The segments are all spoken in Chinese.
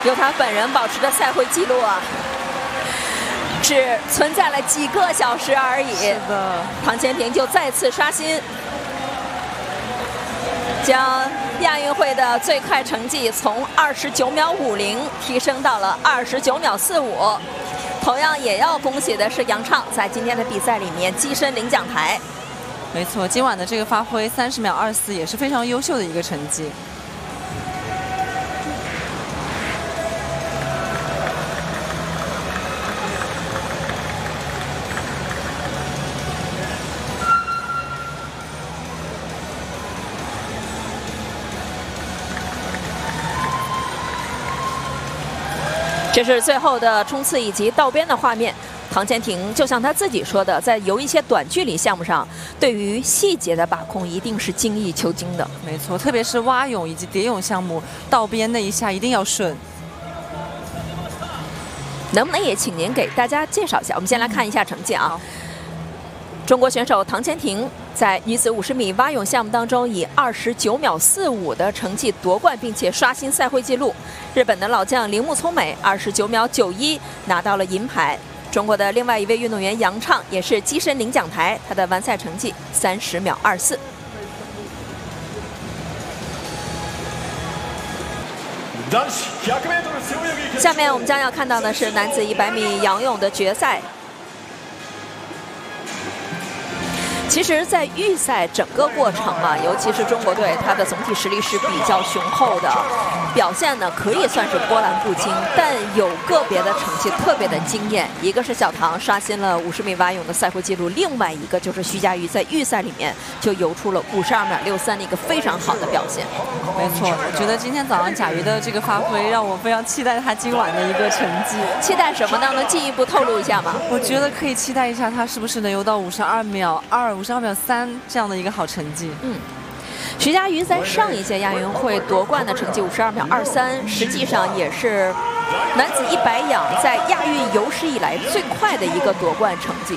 由他本人保持的赛会纪录啊，只存在了几个小时而已。 是的， 唐钱婷就再次刷新，将亚运会的最快成绩从29秒50提升到了29秒45。同样也要恭喜的是杨畅，在今天的比赛里面跻身领奖台。 没错，今晚的这个发挥30秒24也是非常优秀的一个成绩。 这是最后的冲刺以及道边的画面。唐钱婷就像她自己说的，在游一些短距离项目上，对于细节的把控一定是精益求精的。 没错，特别是蛙泳以及蝶泳项目，道边那一下一定要顺。 能不能也请您给大家介绍一下？我们先来看一下成绩啊。中国选手唐钱婷在女子50米蛙泳项目当中以29秒45的成绩夺冠，并且刷新赛会纪录。日本的老将铃木聪美29秒91拿到了银牌。中国的另外一位运动员杨畅也是跻身领奖台，他的完赛成绩30秒24。下面我们将要看到的是男子100米仰泳的决赛。其实，在预赛整个过程啊，尤其是中国队，它的总体实力是比较雄厚的，表现呢可以算是波澜不惊，但有个别的成绩特别的惊艳。一个是小唐刷新了50米蛙泳的赛会纪录，另外一个就是徐嘉余在预赛里面就游出了52秒63的一个非常好的表现。 没错，我觉得今天早上贾瑜的这个发挥让我非常期待他今晚的一个成绩。 期待什么呢？能进一步透露一下吗？ 我觉得可以期待一下他是不是能游到52秒2、52秒3这样的一个好成绩。 徐嘉余在上一届亚运会夺冠的成绩52秒23，实际上也是男子100仰在亚运有史以来最快的一个夺冠成绩。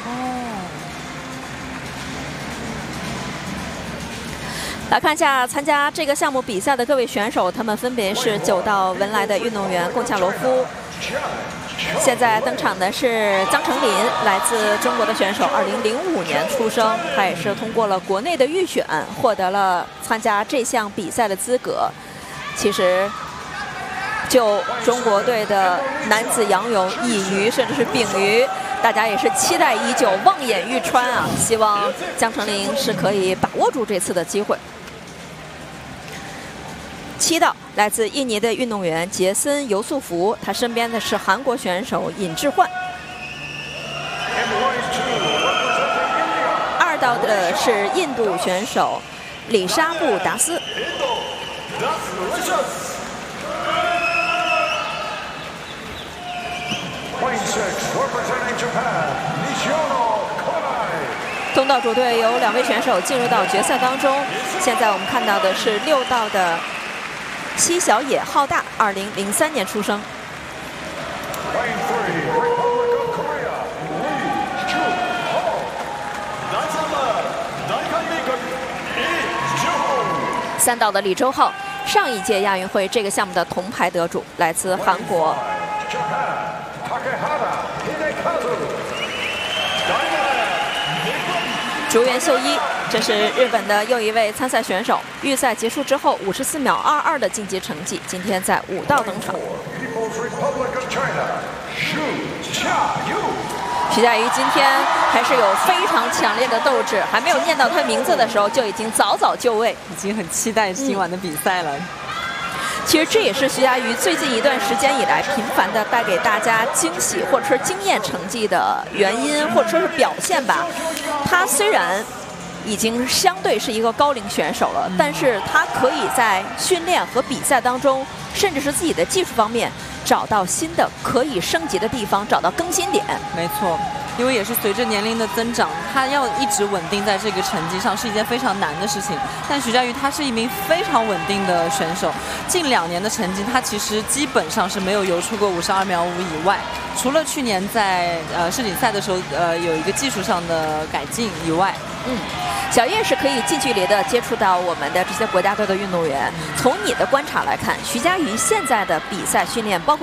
来看一下参加这个项目比赛的各位选手，他们分别是9道文莱的运动员贡恰罗夫。现在登场的是张成林，来自中国的选手，2005年出生，他也是通过了国内的预选，获得了参加这项比赛的资格。其实，就中国队的男子仰泳乙鱼甚至是丙鱼，大家也是期待已久，望眼欲穿啊！希望江成林是可以把握住这次的机会。7道来自印尼的运动员杰森尤素福，他身边的是韩国选手尹智焕。2道的是印度选手里沙布达斯。东道主队有2位选手进入到决赛当中，现在我们看到的是6道的西小野浩大，2003年出生。3道的李周浩，上一届亚运会这个项目的铜牌得主，来自韩国。竹原秀一，这是日本的又一位参赛选手。预赛结束之后，54秒22的晋级成绩，今天在5道登场。徐嘉余今天还是有非常强烈的斗志，还没有念到他名字的时候，就已经早早就位， 已经很期待今晚的比赛了。 其实这也是徐嘉余最近一段时间以来频繁的带给大家惊喜或者是惊艳成绩的原因，或者说是表现吧。他虽然已经相对是一个高龄选手了，但是他可以在训练和比赛当中，甚至是自己的技术方面找到新的可以升级的地方，找到更新点。 没错，因为也是随着年龄的增长，他要一直稳定在这个成绩上是一件非常难的事情。但徐嘉余他是一名非常稳定的选手，近2年的成绩他其实基本上是没有游出过52秒5以外，除了去年在世锦赛的时候有一个技术上的改进以外， 小叶是可以近距离的接触到我们的这些国家队的运动员。从你的观察来看，徐嘉余现在的比赛训练，包括